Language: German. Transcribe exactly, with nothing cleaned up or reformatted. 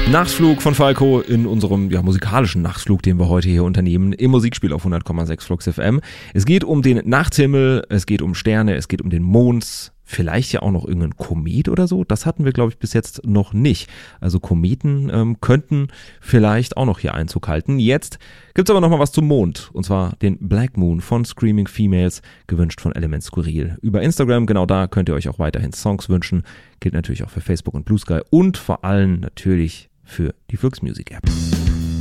Nachtflug von Falco in unserem ja, musikalischen Nachtflug, den wir heute hier unternehmen, im Musikspiel auf hundert Komma sechs Flux F M. Es geht um den Nachthimmel, es geht um Sterne, es geht um den Mond, vielleicht ja auch noch irgendein Komet oder so. Das hatten wir, glaube ich, bis jetzt noch nicht. Also Kometen ähm, könnten vielleicht auch noch hier Einzug halten. Jetzt gibt's aber noch mal was zum Mond, und zwar den Black Moon von Screaming Females, gewünscht von Element Skurril. Über Instagram, genau da könnt ihr euch auch weiterhin Songs wünschen. Gilt natürlich auch für Facebook und Blue Sky und vor allem natürlich für die Flux Music App.